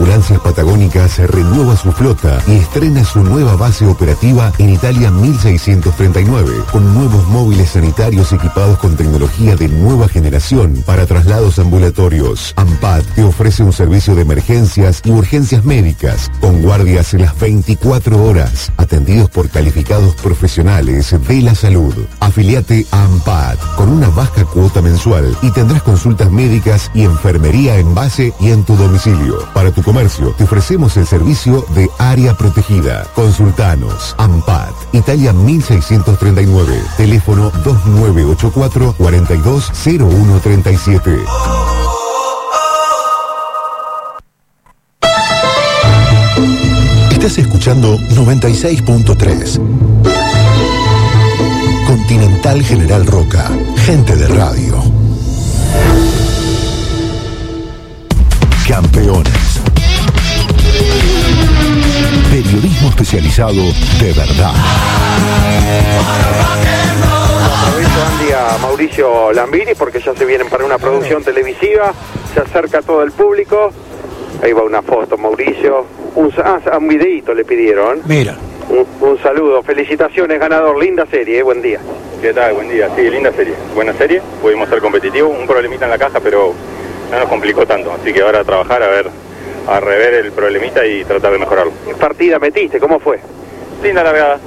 Ambulancias Patagónicas renueva su flota y estrena su nueva base operativa en Italia 1639, con nuevos móviles sanitarios equipados con tecnología de nueva generación para traslados ambulatorios. AMPAT te ofrece un servicio de emergencias y urgencias médicas, con guardias en las 24 horas, atendidos por calificados profesionales de la salud. Afiliate a AMPAT con una baja cuota mensual y tendrás consultas médicas y enfermería en base y en tu domicilio. Para tu comercio te ofrecemos el servicio de área protegida. Consultanos. AMPAT, Italia 1639, teléfono 2984-420137. Estás escuchando 96.3 Continental General Roca, gente de radio. Campeones. Periodismo especializado de verdad. Aprovecho, Andy, a Mauricio Lambiris porque ya se vienen para una producción televisiva, se acerca todo el público. Ahí va una foto, Mauricio. Un videíto le pidieron. Mira. Un saludo, felicitaciones, ganador, linda serie, buen día. ¿Qué tal? Buen día, sí, linda serie, buena serie, pudimos ser competitivos, un problemita en la caja, pero no nos complicó tanto, así que ahora a trabajar, a rever el problemita y tratar de mejorarlo. ¿Qué partida metiste? ¿Cómo fue? Linda largada,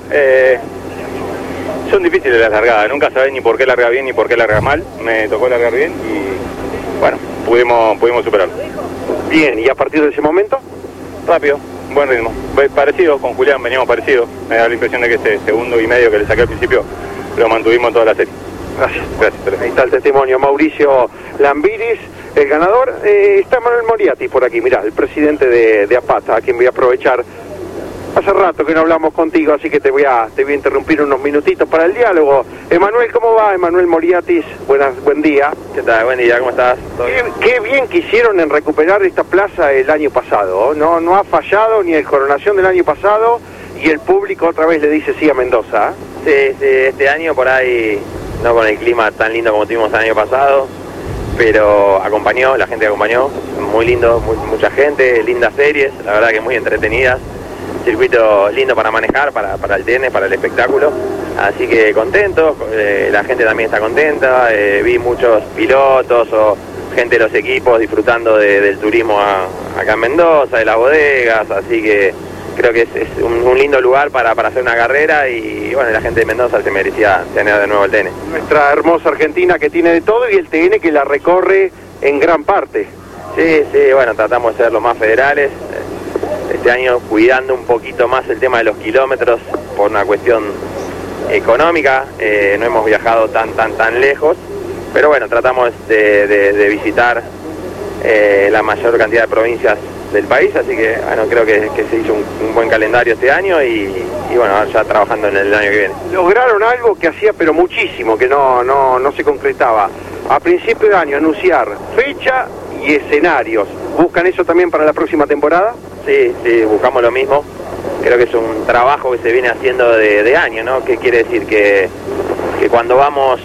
son difíciles las largadas, nunca sabés ni por qué largar bien ni por qué largar mal, me tocó largar bien y bueno, pudimos superarlo. Bien, ¿y a partir de ese momento? Rápido. Buen ritmo, parecido con Julián, veníamos parecidos, me da la impresión de que ese segundo y medio que le saqué al principio lo mantuvimos toda la serie. Gracias. Ahí está el testimonio, Mauricio Lambiris, el ganador. Está Manuel Moriati por aquí, mirá, el presidente de APAT, a quien voy a aprovechar. Hace rato que no hablamos contigo, así que te voy a interrumpir unos minutitos para el diálogo. Emanuel, ¿cómo va? Emanuel Moriatis, buen día. ¿Qué tal? Buen día, ¿cómo estás? Qué bien que hicieron en recuperar esta plaza el año pasado, ¿no? No ha fallado ni el Coronación del año pasado y el público otra vez le dice sí a Mendoza. Sí, este año por ahí, no con el clima tan lindo como tuvimos el año pasado, pero la gente acompañó, muy lindo, mucha gente, lindas series, la verdad que muy entretenidas. Circuito lindo para manejar, para el TN, para el espectáculo, así que contentos, la gente también está contenta, vi muchos pilotos o gente de los equipos disfrutando del turismo acá en Mendoza, de las bodegas, así que creo que es un lindo lugar para hacer una carrera y bueno, la gente de Mendoza se merecía tener de nuevo el TN. Nuestra hermosa Argentina que tiene de todo y el TN que la recorre en gran parte. Sí, bueno, tratamos de ser los más federales. Este año cuidando un poquito más el tema de los kilómetros por una cuestión económica, no hemos viajado tan lejos, pero bueno, tratamos de visitar la mayor cantidad de provincias del país, así que bueno, creo que se hizo un buen calendario este año y bueno, ya trabajando en el año que viene. Lograron algo que hacía pero muchísimo, que no se concretaba. A principio de año anunciar fecha y escenarios. ¿Buscan eso también para la próxima temporada? Sí, buscamos lo mismo. Creo que es un trabajo que se viene haciendo de año, ¿no? ¿Qué quiere decir? Que cuando vamos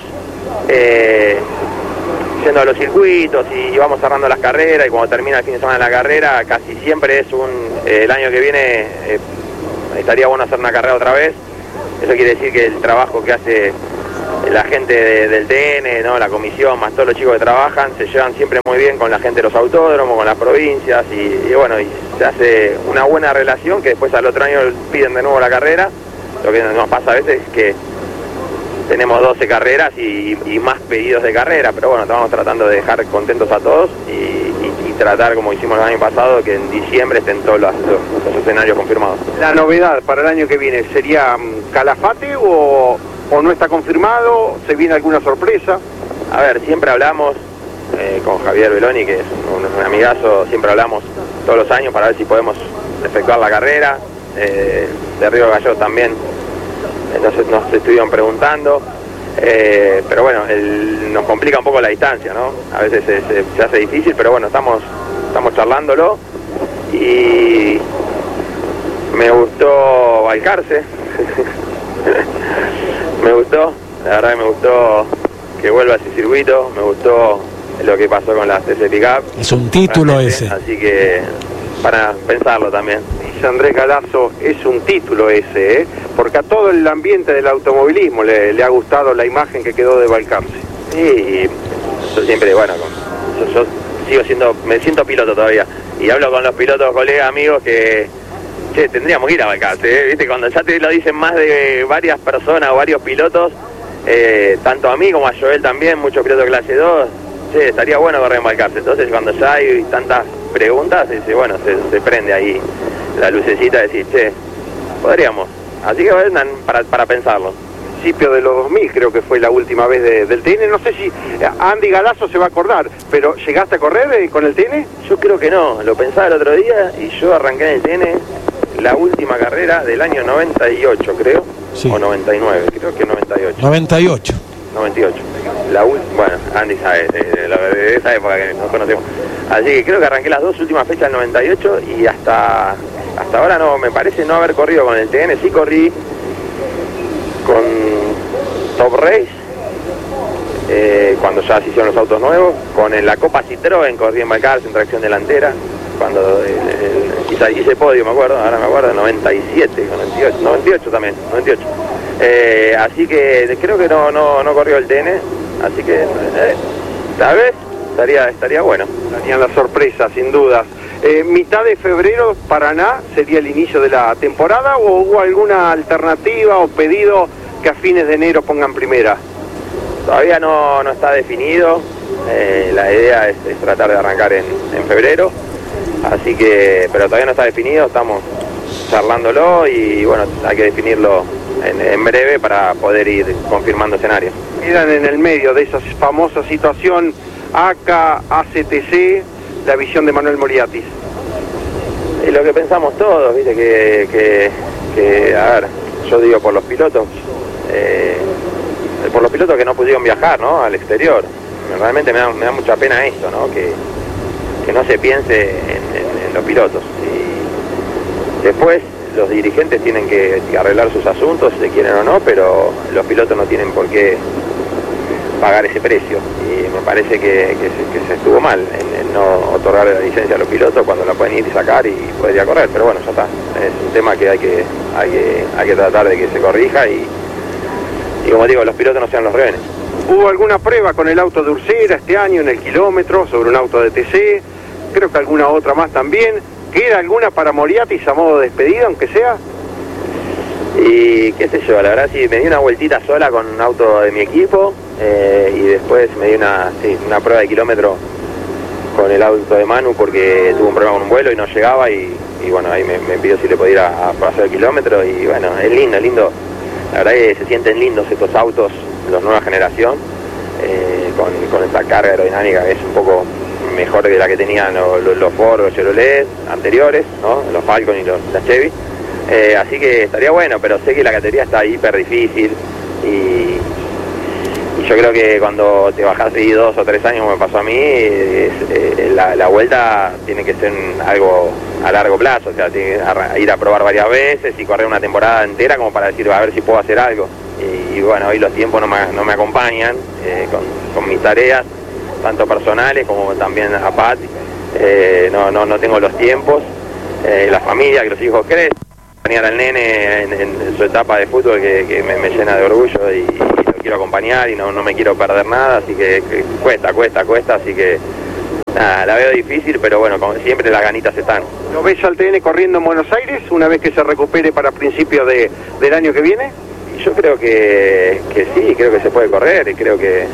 yendo a los circuitos y vamos cerrando las carreras y cuando termina el fin de semana la carrera, casi siempre es el año que viene estaría bueno hacer una carrera otra vez. Eso quiere decir que el trabajo que hace la gente del TN, ¿no? La comisión, más todos los chicos que trabajan, se llevan siempre muy bien con la gente de los autódromos, con las provincias y bueno, y se hace una buena relación que después al otro año piden de nuevo la carrera. Lo que nos pasa a veces es que tenemos 12 carreras y más pedidos de carrera, pero bueno, estamos tratando de dejar contentos a todos y tratar, como hicimos el año pasado, que en diciembre estén todos los escenarios confirmados. La novedad para el año que viene sería Calafate o no está confirmado, se viene alguna sorpresa. A ver, siempre hablamos con Javier Beloni, que es un amigazo, siempre hablamos todos los años para ver si podemos efectuar la carrera, de Río Gallo también, entonces nos estuvieron preguntando, pero bueno, nos complica un poco la distancia, ¿no? A veces se hace difícil, pero bueno, estamos charlándolo y me gustó Balcarce. Me gustó, la verdad que me gustó que vuelva a ese circuito, me gustó lo que pasó con la TC Pickup. Es un título ese. Así que para pensarlo también. Dice Andrés Galazo, es un título ese, porque a todo el ambiente del automovilismo le ha gustado la imagen que quedó de Balcarce. Sí, y yo siempre, bueno, yo sigo siendo, me siento piloto todavía, y hablo con los pilotos, colegas, amigos, que che, tendríamos que ir a Balcarce, ¿viste? Cuando ya te lo dicen más de varias personas o varios pilotos, tanto a mí como a Joel también, muchos pilotos de clase 2, che, estaría bueno correr en Balcarce. Entonces cuando ya hay tantas preguntas, bueno, se prende ahí la lucecita de decir, che, podríamos. Así que bueno, para pensarlo. Principio de los 2000 creo que fue la última vez del TN, no sé si Andy Galazo se va a acordar, pero ¿llegaste a correr con el TN? Yo creo que no, lo pensaba el otro día y yo arranqué en el TN la última carrera del año 98 creo, sí. O 99, creo que 98. 98. Bueno, Andy sabe, de esa época que nos conocemos. Así que creo que arranqué las dos últimas fechas del 98 y hasta ahora no, me parece no haber corrido con el TN, sí corrí con Top Race, cuando ya se hicieron los autos nuevos, con la Copa Citroën corrí en Balcarce en tracción delantera, cuando hice podio, me acuerdo, ahora me acuerdo, 97, 98 también, 98. Así que creo que no corrió el TN, así que tal vez estaría bueno. Darían la sorpresa, sin dudas. ¿Mitad de febrero, Paraná, sería el inicio de la temporada o hubo alguna alternativa o pedido que a fines de enero pongan primera? Todavía no está definido, la idea es tratar de arrancar en febrero, así que, pero todavía no está definido, estamos charlándolo y bueno, hay que definirlo en breve para poder ir confirmando escenarios. Quedan en el medio de esa famosa situación ACA, ACTC, la visión de Manuel Moriatis. Es lo que pensamos todos, viste, que a ver, yo digo por los pilotos que no pudieron viajar, ¿no?, al exterior. Realmente me da mucha pena eso, ¿no?, que no se piense en los pilotos. Y después los dirigentes tienen que arreglar sus asuntos, si quieren o no, pero los pilotos no tienen por qué pagar ese precio, y me parece que se estuvo mal en no otorgar la licencia a los pilotos cuando la pueden ir y sacar y poder ir a correr, pero bueno, ya está, es un tema que hay que tratar de que se corrija y como digo, los pilotos no sean los rehenes. ¿Hubo alguna prueba con el auto de Ursera este año en el kilómetro sobre un auto de TC? Creo que alguna otra más también. ¿Queda alguna para Moriatis a modo de despedida, aunque sea? Y qué sé yo, la verdad sí, me di una vueltita sola con un auto de mi equipo y después me di una prueba de kilómetro con el auto de Manu porque tuvo un problema con un vuelo y no llegaba y bueno, ahí me pidió si le podía ir a hacer el kilómetro y bueno, es lindo, la verdad que se sienten lindos estos autos, los nueva generación, con esta carga aerodinámica que es un poco mejor que la que tenían los Ford o Chevrolet anteriores, ¿no?, los Falcon y las Chevy. Así que estaría bueno, pero sé que la categoría está hiper difícil y yo creo que cuando te bajás de 2 o 3 años, como me pasó a mí, la vuelta tiene que ser algo a largo plazo, o sea, tiene que ir a probar varias veces y correr una temporada entera como para decir, a ver si puedo hacer algo. Y bueno, hoy los tiempos no me acompañan con mis tareas, tanto personales como también a Pat, no tengo los tiempos, la familia, que los hijos crecen. Acompañar al nene en su etapa de fútbol que me llena de orgullo y lo quiero acompañar y no me quiero perder nada, así que cuesta, así que nada, la veo difícil, pero bueno, como siempre las ganitas están. ¿Lo ves al TN corriendo en Buenos Aires una vez que se recupere para principios del año que viene? Yo creo que sí, creo que se puede correr y creo que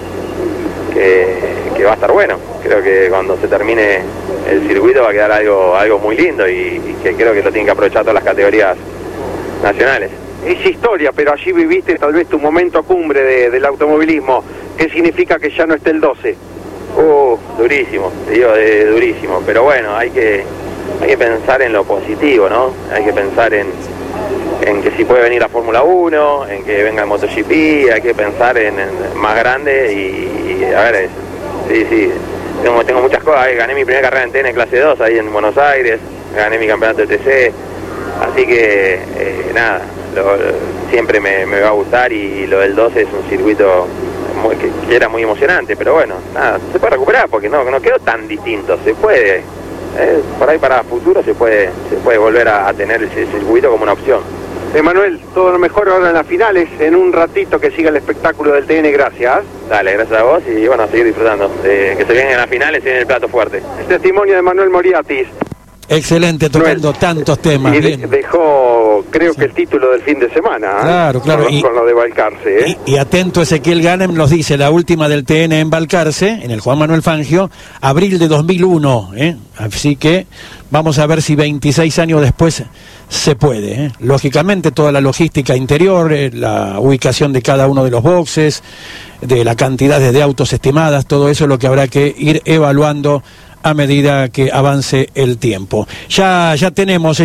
va a estar bueno. Creo que cuando se termine el circuito va a quedar algo muy lindo y que creo que lo tienen que aprovechar todas las categorías nacionales. Es historia, pero allí viviste tal vez tu momento cumbre del automovilismo. ¿Qué significa que ya no esté el 12? Durísimo, te digo, durísimo, pero bueno, hay que pensar en lo positivo, ¿no? Hay que pensar en que si puede venir la Fórmula 1, en que venga el MotoGP, hay que pensar en más grande y a ver, sí, tengo muchas cosas, gané mi primera carrera en TN clase 2 ahí en Buenos Aires, gané mi campeonato de TC, así que nada, siempre me va a gustar y lo del 12 es un circuito que era muy emocionante, pero bueno, nada, se puede recuperar porque no quedó tan distinto, se puede por ahí para futuro se puede volver a tener ese circuito como una opción. Emanuel, todo lo mejor ahora en las finales, en un ratito que siga el espectáculo del TN, gracias. Dale, gracias a vos y bueno, a seguir disfrutando. Que se vienen en las finales y en el plato fuerte. El testimonio de Manuel Moriatis. Excelente, tocando tantos temas. Y dejó, creo que el título del fin de semana. Claro. Con lo de Balcarce. Y atento, Ezequiel Ganem nos dice, la última del TN en Balcarce, en el Juan Manuel Fangio, abril de 2001. Así que vamos a ver si 26 años después se puede. Lógicamente, toda la logística interior, la ubicación de cada uno de los boxes, de la cantidad de autos estimadas, todo eso es lo que habrá que ir evaluando a medida que avance el tiempo. Ya tenemos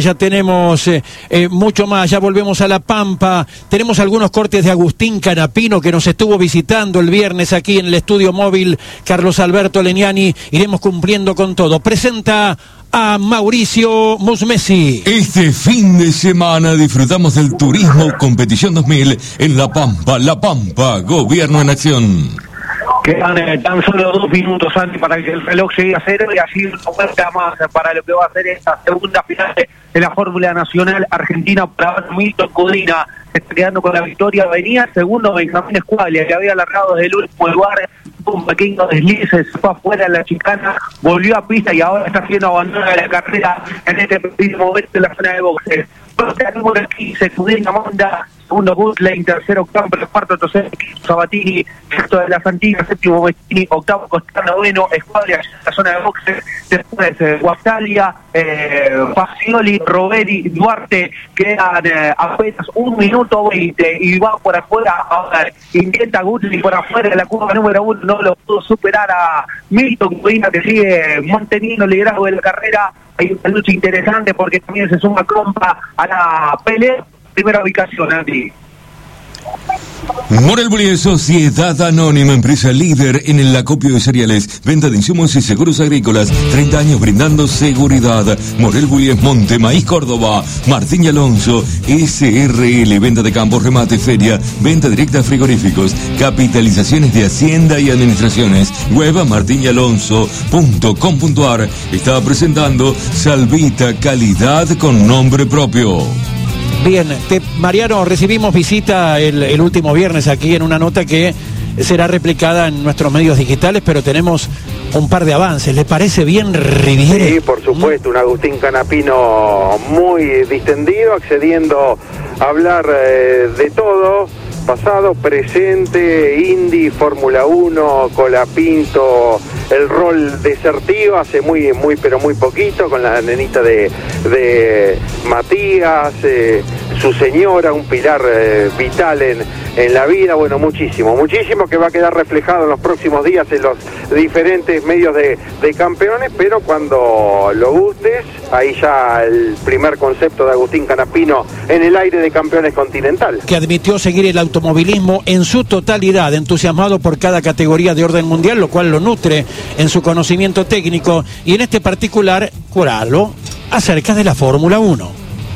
mucho más, ya volvemos a La Pampa, tenemos algunos cortes de Agustín Canapino que nos estuvo visitando el viernes aquí en el estudio móvil Carlos Alberto Leniani, iremos cumpliendo con todo. Presenta a Mauricio Musmesi. Este fin de semana disfrutamos del Turismo Competición 2000 en La Pampa, Gobierno en Acción. Quedan tan solo 2 minutos antes para que el reloj llegue a 0 y así una vuelta más para lo que va a ser esta segunda final de la Fórmula Nacional Argentina para Milton Codina. Se está quedando con la victoria. Venía segundo Benjamín Escuaglia, que había alargado desde el último lugar, un pequeño desliz, se fue afuera en la chicana, volvió a pista y ahora está siendo abandonada la carrera en este preciso momento en la zona de boxes. Número 15, Cudina Monda, segundo Gutlein, tercero Campbell, cuarto Tosel, quinto Sabatini, sexto de la Santina, séptimo Vestini, octavo Costano, noveno Escuadria, la zona de boxes, después Guaptalia, Facioli, Roveri, Duarte, quedan apenas 1 minuto 20 y va por afuera, ahora intenta Gutlein por afuera de la curva número 1, no lo pudo superar a Milton Cudina, que sigue manteniendo el liderazgo de la carrera. Hay una lucha interesante porque también se suma Compa a la pelea. Primera ubicación, Andy. Morel Bullies, Sociedad Anónima, empresa líder en el acopio de cereales, venta de insumos y seguros agrícolas, 30 años brindando seguridad. Morel Bullies, Monte Maíz, Córdoba. Martín y Alonso, SRL, venta de campos, remate, feria, venta directa a frigoríficos, capitalizaciones de Hacienda y Administraciones. Web martinyalonso.com.ar. Estaba presentando Salvita, calidad con nombre propio. Bien, Mariano, recibimos visita el último viernes aquí en una nota que será replicada en nuestros medios digitales, pero tenemos un par de avances. ¿Le parece bien, Riviere? Sí, por supuesto, un Agustín Canapino muy distendido, accediendo a hablar de todo, pasado, presente, Indy, Fórmula 1, Colapinto, el rol desertivo hace muy pero muy poquito, con la nenita de Matías, su señora, un pilar vital en la vida. Bueno, muchísimo que va a quedar reflejado en los próximos días en los diferentes medios de campeones, pero cuando lo gustes, ahí ya el primer concepto de Agustín Canapino en el aire de Campeones Continental. Que admitió seguir el automovilismo en su totalidad, entusiasmado por cada categoría de orden mundial, lo cual lo nutre en su conocimiento técnico y en este particular, curarlo acerca de la Fórmula 1.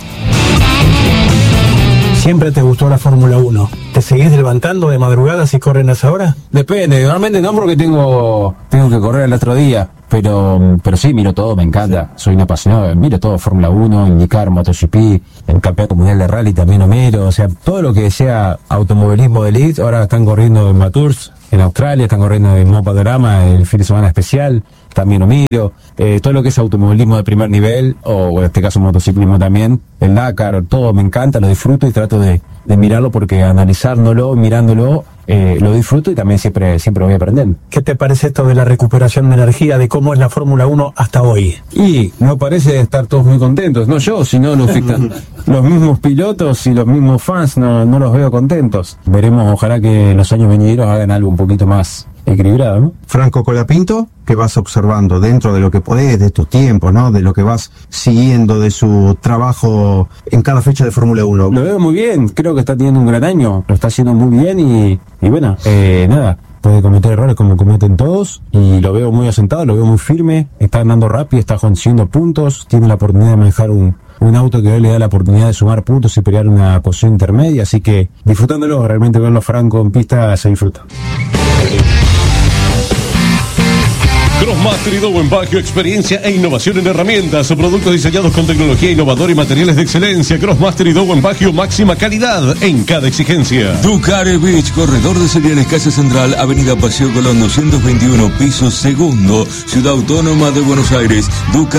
¿Siempre te gustó la Fórmula 1? ¿Te seguís levantando de madrugada si corren a esa hora? Depende, normalmente no, porque tengo que correr el otro día, pero sí, miro todo, me encanta, soy un apasionado, miro todo, Fórmula 1, IndyCar, MotoGP, el campeonato mundial de rally también lo miro, o sea, todo lo que sea automovilismo de elite. Ahora están corriendo en Matours, en Australia, están corriendo en Mopanorama, el fin de semana especial, también lo miro, todo lo que es automovilismo de primer nivel, o en este caso motociclismo también, el Dakar, todo me encanta, lo disfruto y trato de mirarlo porque analizándolo, mirándolo, lo disfruto y también siempre voy aprendiendo. ¿Qué te parece esto de la recuperación de energía, de cómo es la Fórmula 1 hasta hoy? Y no parece estar todos muy contentos, no yo, sino los mismos pilotos y los mismos fans, no los veo contentos. Veremos, ojalá que los años venideros hagan algo un poquito más equilibrado, ¿no? Franco Colapinto, ¿qué vas observando dentro de lo que podés, de tus tiempos, ¿no? De lo que vas siguiendo de su trabajo en cada fecha de Fórmula 1. Lo veo muy bien, creo que está teniendo un gran año, lo está haciendo muy bien y bueno, nada, puede cometer errores como cometen todos y lo veo muy asentado, lo veo muy firme, está andando rápido, está consiguiendo puntos, tiene la oportunidad de manejar un auto que hoy le da la oportunidad de sumar puntos y pelear una posición intermedia, así que disfrutándolo, realmente verlo Franco en pista se disfruta. Crossmaster y Dowen Bagio, experiencia e innovación en herramientas, productos diseñados con tecnología innovadora y materiales de excelencia. Crossmaster y Dowen Bagio, máxima calidad en cada exigencia. Ducare Beach, corredor de cereales, Casa Central, Avenida Paseo Colón 221, piso segundo, Ciudad Autónoma de Buenos Aires.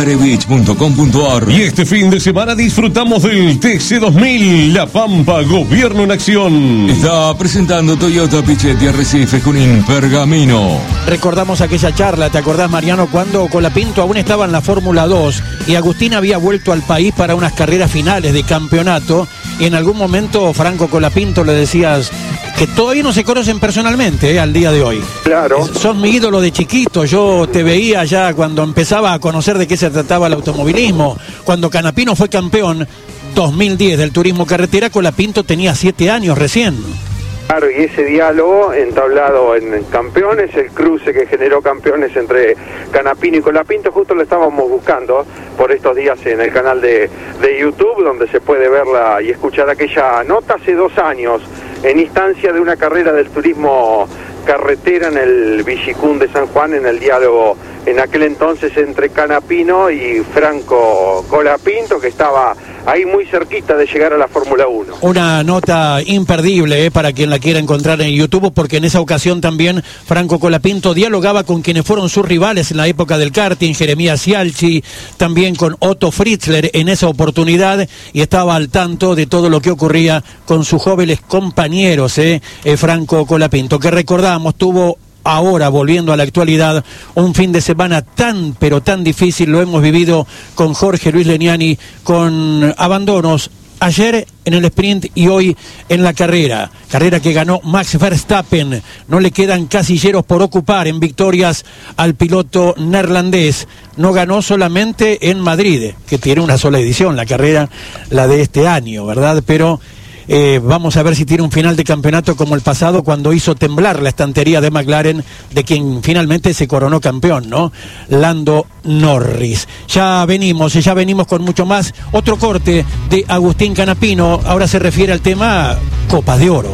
Ducarebeach.com.ar. Y este fin de semana disfrutamos del TC2000, La Pampa, Gobierno en Acción. Está presentando Toyota Pichetti, Arrecife, Junín, Pergamino. Recordamos aquella charla, ¿te acordás, Mariano, cuando Colapinto aún estaba en la Fórmula 2 y Agustín había vuelto al país para unas carreras finales de campeonato? Y en algún momento Franco Colapinto le decías que todavía no se conocen personalmente, al día de hoy. Claro. Sos mi ídolo de chiquito, yo te veía ya cuando empezaba a conocer de qué se trataba el automovilismo. Cuando Canapino fue campeón 2010 del turismo carretera, Colapinto tenía 7 años recién. Claro, y ese diálogo entablado en Campeones, el cruce que generó Campeones entre Canapino y Colapinto, justo lo estábamos buscando por estos días en el canal de YouTube, donde se puede verla y escuchar aquella nota hace 2 años, en instancia de una carrera del turismo carretera en el Villicún de San Juan, en el diálogo en aquel entonces entre Canapino y Franco Colapinto, que estaba ahí muy cerquita de llegar a la Fórmula 1. Una nota imperdible para quien la quiera encontrar en YouTube, porque en esa ocasión también Franco Colapinto dialogaba con quienes fueron sus rivales en la época del karting, Jeremías Cialchi, también con Otto Fritzler en esa oportunidad, y estaba al tanto de todo lo que ocurría con sus jóvenes compañeros, Franco Colapinto, que recordamos tuvo ahora, volviendo a la actualidad, un fin de semana tan, pero tan difícil. Lo hemos vivido con Jorge Luis Leniani, con abandonos ayer en el sprint y hoy en la carrera que ganó Max Verstappen. No le quedan casilleros por ocupar en victorias al piloto neerlandés. No ganó solamente en Madrid, que tiene una sola edición la carrera, la de este año, ¿verdad? Pero vamos a ver si tiene un final de campeonato como el pasado, cuando hizo temblar la estantería de McLaren, de quien finalmente se coronó campeón, ¿no? Lando Norris. Ya venimos con mucho más. Otro corte de Agustín Canapino, ahora se refiere al tema Copa de Oro.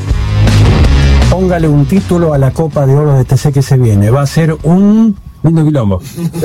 Póngale un título a la Copa de Oro de TC que se viene. Va a ser un lindo quilombo.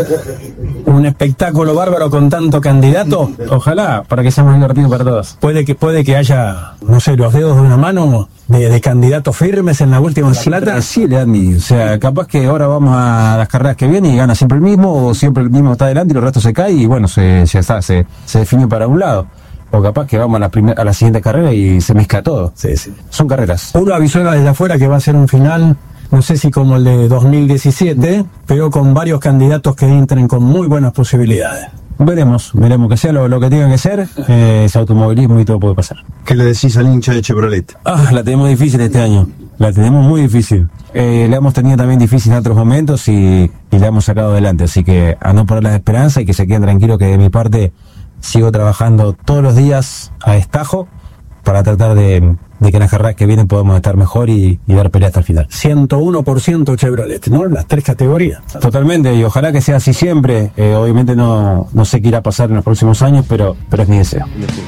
Un espectáculo bárbaro con tanto candidato. Ojalá, para que sea más divertido para todos. Puede que haya, no sé, los dedos de una mano de candidatos firmes en la última plata. Sí, Leandri. O sea, capaz que ahora vamos a las carreras que vienen y gana siempre el mismo, o siempre el mismo está adelante y los restos se cae y bueno, se define para un lado. O capaz que vamos a la siguiente carrera y se mezcla todo. Sí. Son carreras. Uno avisó desde afuera que va a ser un final, no sé si como el de 2017, pero con varios candidatos que entren con muy buenas posibilidades. Veremos que sea lo que tenga que ser. Es automovilismo y todo puede pasar. ¿Qué le decís al hincha de Chevrolet? La tenemos difícil este año. La tenemos muy difícil. La hemos tenido también difícil en otros momentos y la hemos sacado adelante. Así que a no perder la esperanza y que se queden tranquilos que de mi parte sigo trabajando todos los días a destajo para tratar de que en las carreras que vienen podamos estar mejor y dar pelea hasta el final. 101% Chevrolet, ¿no? Las 3 categorías. Totalmente, y ojalá que sea así siempre. Obviamente no sé qué irá a pasar en los próximos años, pero es mi deseo.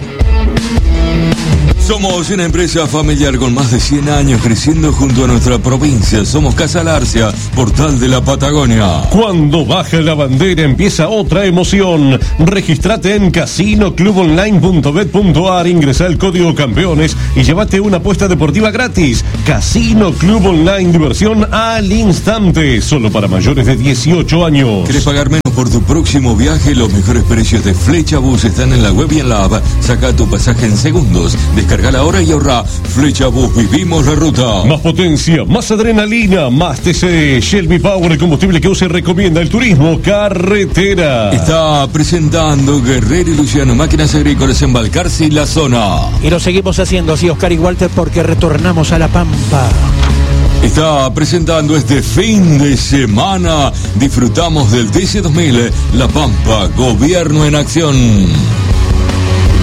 Somos una empresa familiar con más de 100 años creciendo junto a nuestra provincia. Somos Casa Larcia, portal de la Patagonia. Cuando baja la bandera empieza otra emoción. Regístrate en casinoclubonline.bet.ar, ingresa el código campeones y llévate una apuesta deportiva gratis. Casino Club Online, diversión al instante, solo para mayores de 18 años. ¿Querés pagar menos por tu próximo viaje? Los mejores precios de Flecha Bus están en la web y en la app. Saca tu pasaje en segundos. Descarga ahora y ahorra. Flecha Bus, vivimos la ruta. Más potencia, más adrenalina, más TC. Shelby Power, el combustible que USA recomienda el turismo carretera. Está presentando Guerrero y Luciano, máquinas agrícolas en Balcarce y la zona. Y lo seguimos haciendo así, Oscar y Walter, porque retornamos a La Pampa. Está presentando este fin de semana. Disfrutamos del TC2000, La Pampa, Gobierno en Acción.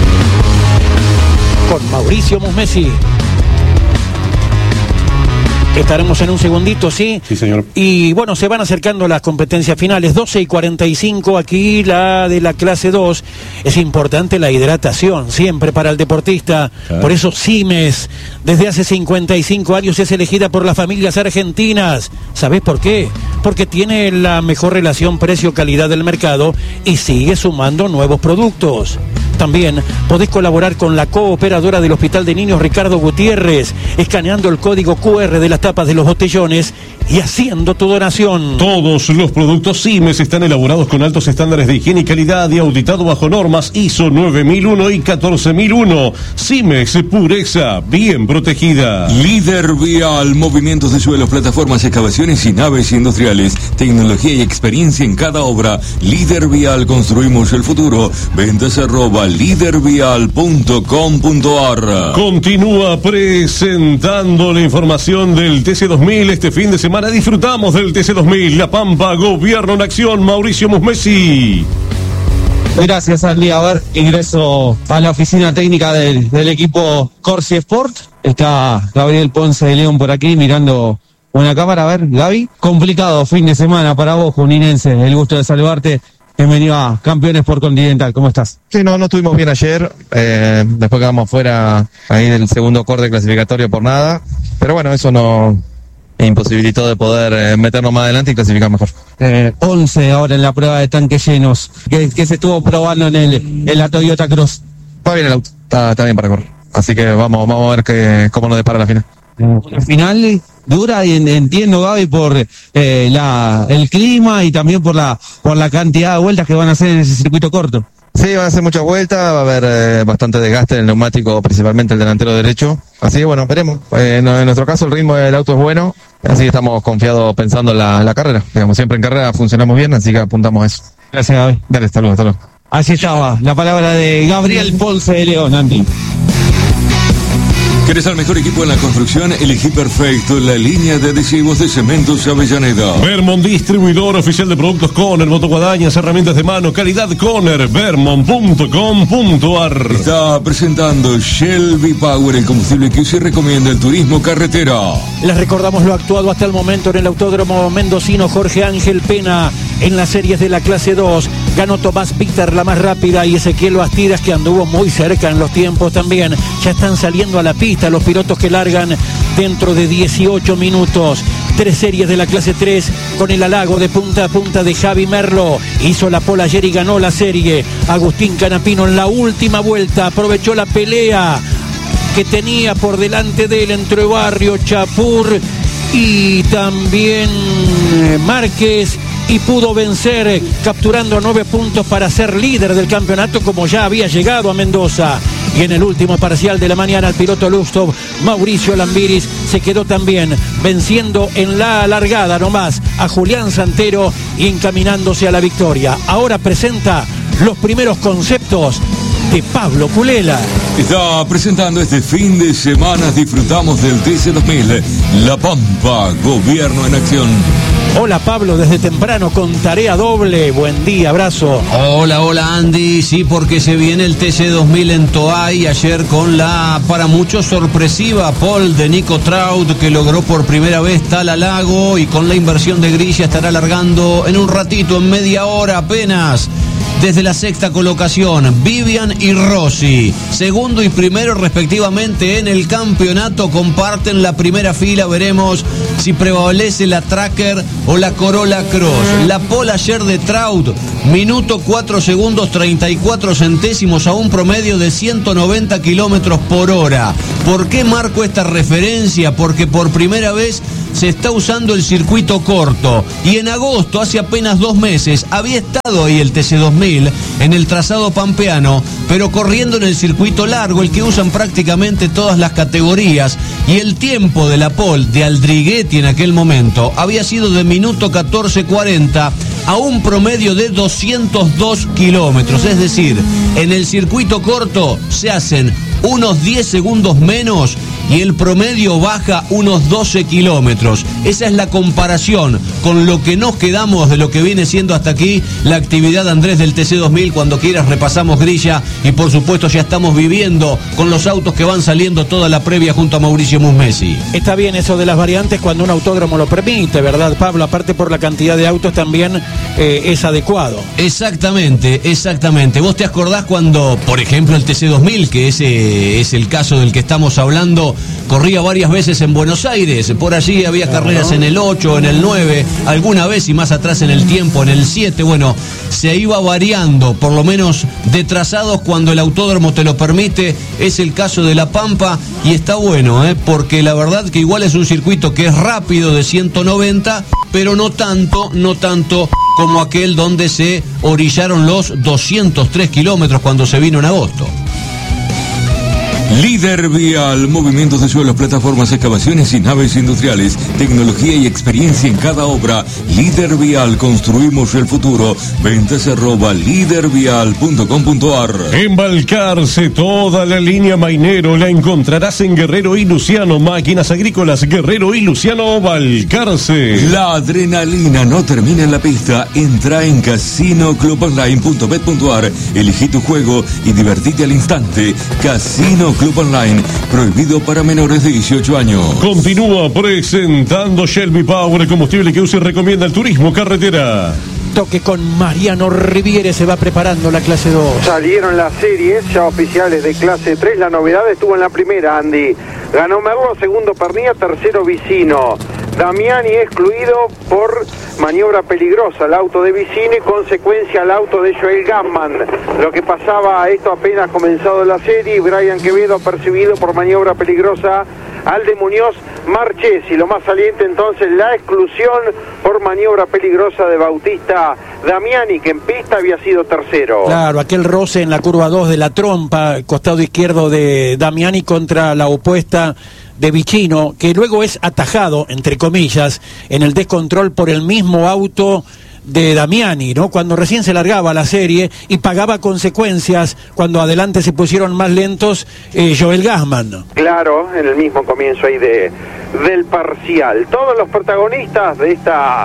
Con Mauricio Musmesi. Estaremos en un segundito, ¿sí? Sí, señor. Y bueno, se van acercando las competencias finales, 12:45, aquí la de la clase 2. Es importante la hidratación, siempre para el deportista. Claro. Por eso Simes, desde hace 55 años, es elegida por las familias argentinas. ¿Sabés por qué? Porque tiene la mejor relación precio-calidad del mercado y sigue sumando nuevos productos. También podés colaborar con la cooperadora del Hospital de Niños Ricardo Gutiérrez, escaneando el código QR de las tapas de los botellones y haciendo tu donación. Todos los productos Simes están elaborados con altos estándares de higiene y calidad y auditado bajo normas ISO 9001 y 14001. Simes, pureza bien protegida. Líder Vial, movimientos de suelos, plataformas, excavaciones y naves industriales. Tecnología y experiencia en cada obra. Líder Vial, construimos el futuro. Ventas @lidervial.com.ar. Continúa presentando la información del TC2000 este fin de semana. Disfrutamos del TC2000, La Pampa, Gobierno en Acción, Mauricio Musmesi. Gracias, Andy. A ver, ingreso a la oficina técnica del equipo Corsi Sport. Está Gabriel Ponce de León por aquí mirando una cámara. A ver, Gaby. Complicado fin de semana para vos, juninense. El gusto de saludarte. Bienvenido a Campeones por Continental. ¿Cómo estás? Sí, no estuvimos bien ayer. Después quedamos fuera ahí del segundo corte clasificatorio por nada. Pero bueno, eso no imposibilitó de poder meternos más adelante y clasificar mejor. 11 ahora en la prueba de tanques llenos. ¿Qué se estuvo probando en la Toyota Cross? Va bien el auto, está bien para correr. Así que vamos a ver cómo nos depara la final. Una final dura, y entiendo, Gaby, por el clima y también por la cantidad de vueltas que van a hacer en ese circuito corto. Sí, van a hacer muchas vueltas, va a haber bastante desgaste en el neumático, principalmente el delantero derecho. Así que bueno, veremos. En nuestro caso el ritmo del auto es bueno, así que estamos confiados pensando en la carrera. Digamos, siempre en carrera funcionamos bien, así que apuntamos a eso. Gracias, Gaby. Dale, hasta luego. Así estaba la palabra de Gabriel Ponce de León, Andy. ¿Querés al mejor equipo en la construcción? Elegí perfecto la línea de adhesivos de Cementos Avellaneda. Vermont, distribuidor oficial de productos Conner, motoguadañas, herramientas de mano, calidad Conner, vermont.com.ar. Está presentando Shell V-Power, el combustible que se recomienda el turismo carretera. Les recordamos lo actuado hasta el momento en el Autódromo Mendocino. Jorge Ángel Pena en las series de la clase 2. Ganó Tomás Víctor, la más rápida, y Ezequiel Bastidas, que anduvo muy cerca en los tiempos también. Ya están saliendo a la pista los pilotos que largan dentro de 18 minutos. 3 series de la clase 3 con el halago de punta a punta de Javi Merlo. Hizo la pole ayer y ganó la serie. Agustín Canapino en la última vuelta aprovechó la pelea que tenía por delante de él entre Barrio, Chapur y también Márquez, y pudo vencer, capturando 9 puntos para ser líder del campeonato, como ya había llegado a Mendoza. Y en el último parcial de la mañana, el piloto Lustov, Mauricio Lambiris, se quedó también venciendo en la largada nomás a Julián Santero y encaminándose a la victoria. Ahora presenta los primeros conceptos de Pablo Pulela. Está presentando este fin de semana. Disfrutamos del TC2000, La Pampa, Gobierno en Acción. Hola Pablo, desde temprano con tarea doble. Buen día, abrazo. Hola Andy, sí, porque se viene el TC2000 en Toay. Ayer con la, para muchos, sorpresiva pole de Nico Traut, que logró por primera vez tal halago, y con la inversión de grilla estará largando en un ratito, en media hora apenas. Desde la sexta colocación, Vivian y Rossi, segundo y primero respectivamente en el campeonato, comparten la primera fila. Veremos si prevalece la Tracker o la Corolla Cross. La pole ayer de Traut, minuto 4 segundos 34 centésimos a un promedio de 190 kilómetros por hora. ¿Por qué marco esta referencia? Porque por primera vez se está usando el circuito corto, y en agosto, hace apenas 2 meses, había estado ahí el TC2000 en el trazado pampeano, pero corriendo en el circuito largo, el que usan prácticamente todas las categorías, y el tiempo de la pole de Aldriguetti en aquel momento había sido de minuto 14:40 a un promedio de 202 kilómetros. Es decir, en el circuito corto se hacen unos 10 segundos menos y el promedio baja unos 12 kilómetros. Esa es la comparación con lo que nos quedamos de lo que viene siendo hasta aquí la actividad, Andrés, del TC2000. Cuando quieras repasamos grilla y por supuesto ya estamos viviendo con los autos que van saliendo toda la previa junto a Mauricio Musmesi. Está bien eso de las variantes cuando un autódromo lo permite, ¿verdad, Pablo? Aparte por la cantidad de autos también es adecuado. Exactamente, exactamente. ¿Vos te acordás cuando, por ejemplo, el TC2000, que ese es el caso del que estamos hablando, corría varias veces en Buenos Aires? Por allí había carreras en el 8, en el 9, alguna vez y más atrás en el tiempo, en el 7. Bueno, se iba variando, por lo menos de trazados cuando el autódromo te lo permite. Es el caso de La Pampa y está bueno, porque la verdad que igual es un circuito que es rápido de 190, pero no tanto como aquel donde se orillaron los 203 kilómetros cuando se vino en agosto. Líder Vial, movimientos de suelos, plataformas, excavaciones y naves industriales, tecnología y experiencia en cada obra. Líder Vial, construimos el futuro. Ventas @lidervial.com.ar. En Balcarce, toda la línea Mainero la encontrarás en Guerrero y Luciano. Máquinas agrícolas, Guerrero y Luciano, Balcarce. La adrenalina no termina en la pista. Entra en casinoclubonline.bet.ar. Elegí tu juego y divertite al instante. Casino Club Online, prohibido para menores de 18 años. Continúa presentando Shelby Power, el combustible que usa y recomienda el turismo carretera. Toque con Mariano Riviere, se va preparando la clase 2. Salieron las series ya oficiales de clase 3, la novedad estuvo en la primera, Andy. Ganó Merlo, segundo Pernía, tercero Vicino. Damiani excluido por maniobra peligrosa, el auto de Vicino y consecuencia el auto de Joel Gammon. Lo que pasaba, esto apenas comenzado la serie, Brian Quevedo percibido por maniobra peligrosa al de Muñoz Marchesi. Lo más saliente entonces la exclusión por maniobra peligrosa de Bautista Damiani, que en pista había sido tercero. Claro, aquel roce en la curva 2 de la trompa, costado izquierdo de Damiani contra la opuesta de Vicino, que luego es atajado, entre comillas, en el descontrol por el mismo auto de Damiani, ¿no? Cuando recién se largaba la serie y pagaba consecuencias cuando adelante se pusieron más lentos Joel Gammon. Claro, en el mismo comienzo ahí del parcial. Todos los protagonistas de esta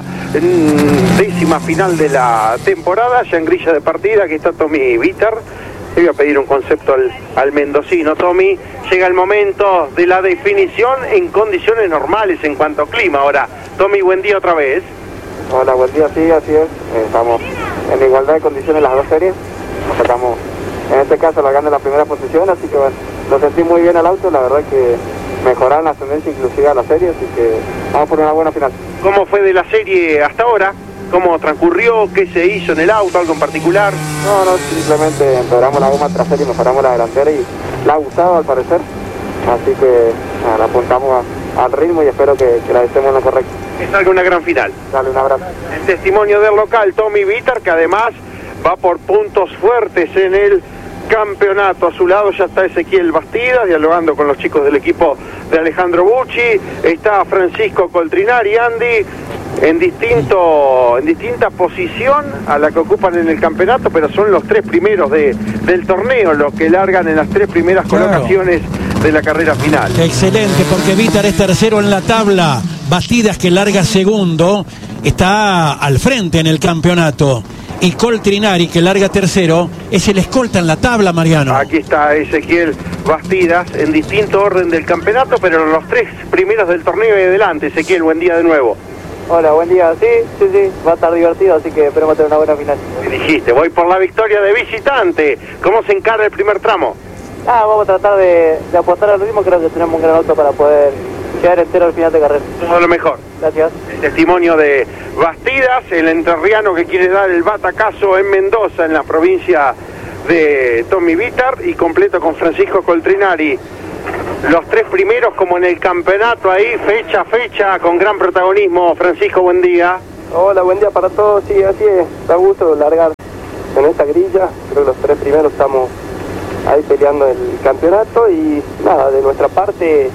décima final de la temporada, ya en grilla de partida, aquí está Tommy Bitter. Le voy a pedir un concepto al mendocino. Tommy, llega el momento de la definición en condiciones normales en cuanto a clima. Ahora, Tommy, buen día otra vez. Hola, buen día, sí, así es. Estamos en igualdad de condiciones las dos series. Nos sacamos, en este caso, largando en la primera posición, así que bueno, lo sentí muy bien al auto, la verdad que mejoraron la ascendencia inclusive a la serie, así que vamos por una buena final. ¿Cómo fue de la serie hasta ahora? ¿Cómo transcurrió? ¿Qué se hizo en el auto? ¿Algo en particular? No, simplemente empeoramos la goma trasera y mejoramos la delantera y la ha gustado al parecer, así que la apuntamos al ritmo y espero que la estemos en lo correcto. Que salga una gran final. Dale, un abrazo. El testimonio del local, Tommy Bitter, que además va por puntos fuertes en el campeonato. A su lado ya está Ezequiel Bastidas, dialogando con los chicos del equipo de Alejandro Bucci. Está Francisco Coltrinari, Andy, en distinta posición a la que ocupan en el campeonato, pero son los tres primeros del torneo, los que largan en las tres primeras colocaciones de la carrera final. Excelente, porque Bitter es tercero en la tabla. Bastidas, que larga segundo, está al frente en el campeonato. Y Coltrinari, que larga tercero, es el escolta en la tabla, Mariano. Aquí está Ezequiel Bastidas, en distinto orden del campeonato, pero los tres primeros del torneo y adelante. Ezequiel, buen día de nuevo. Hola, buen día. Sí, va a estar divertido, así que esperemos tener una buena final. Me dijiste, voy por la victoria de visitante. ¿Cómo se encara el primer tramo? Vamos a tratar de apostar al ritmo, creo que tenemos un gran auto para poder llegar entero al final de carrera. Todo lo mejor. Gracias. El testimonio de Bastidas, el entrerriano que quiere dar el batacazo en Mendoza, en la provincia de Tommy Bitter, y completo con Francisco Coltrinari. Los tres primeros como en el campeonato ahí, fecha a fecha, con gran protagonismo. Francisco, buen día. Hola, buen día para todos. Sí, así es, da gusto largar en esta grilla. Creo que los tres primeros estamos ahí peleando el campeonato y nada, de nuestra parte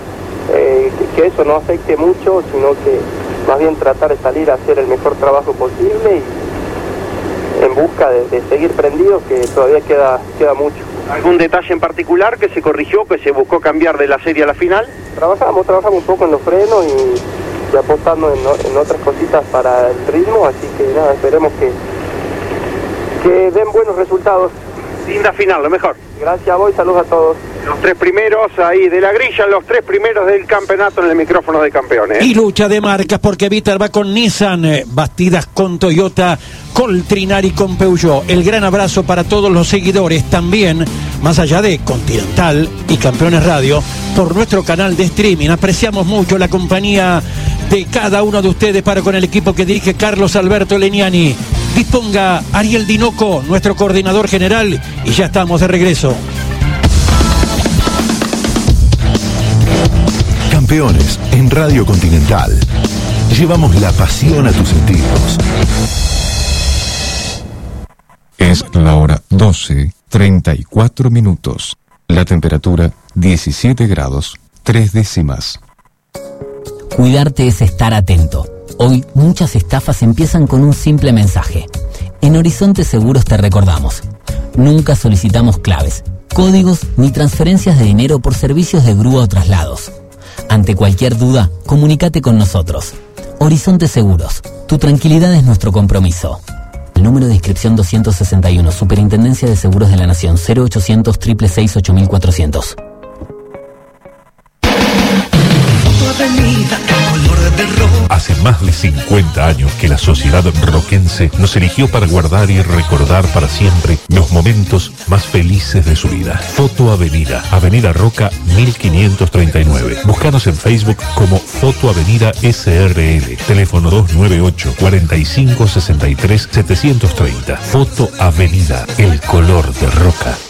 que eso no afecte mucho, sino que más bien tratar de salir a hacer el mejor trabajo posible y en busca de seguir prendidos, que todavía queda mucho. ¿Algún detalle en particular que se corrigió, que se buscó cambiar de la serie a la final? Trabajamos un poco en los frenos y apostando en otras cositas para el ritmo, así que nada, esperemos que den buenos resultados. Linda final, lo mejor. Gracias a vos y saludos a todos. Los 3 primeros ahí de la grilla, los 3 primeros del campeonato en el micrófono de campeones. Y lucha de marcas porque Víctor va con Nissan, Bastidas con Toyota, Coltrinari con Peugeot. El gran abrazo para todos los seguidores también, más allá de Continental y Campeones Radio, por nuestro canal de streaming. Apreciamos mucho la compañía de cada uno de ustedes para con el equipo que dirige Carlos Alberto Leniani. Disponga Ariel Dinoco, nuestro coordinador general, y ya estamos de regreso. Campeones en Radio Continental. Llevamos la pasión a tus sentidos. Es la hora 12:34. La temperatura 17 grados 3 décimas. Cuidarte es estar atento. Hoy muchas estafas empiezan con un simple mensaje. En Horizonte Seguros te recordamos: nunca solicitamos claves, códigos ni transferencias de dinero por servicios de grúa o traslados. Ante cualquier duda, comunícate con nosotros. Horizonte Seguros, tu tranquilidad es nuestro compromiso. El número de inscripción 261, Superintendencia de Seguros de la Nación, 0800 666 8400. Hace más de 50 años que la sociedad roquense nos eligió para guardar y recordar para siempre los momentos más felices de su vida. Foto Avenida, Avenida Roca 1539. Búscanos en Facebook como Foto Avenida SRL. Teléfono 298 45 63 730. Foto Avenida, el color de Roca.